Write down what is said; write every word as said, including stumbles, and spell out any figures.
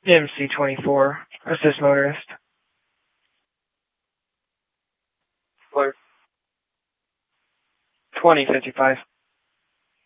M C twenty-four, assist motorist. Alert. twenty fifty-five.